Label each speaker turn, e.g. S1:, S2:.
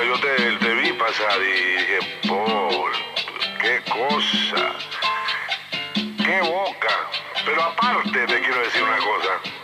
S1: yo te vi pasar y dije, Paul, qué cosa, qué boca. Pero aparte te quiero decir una cosa.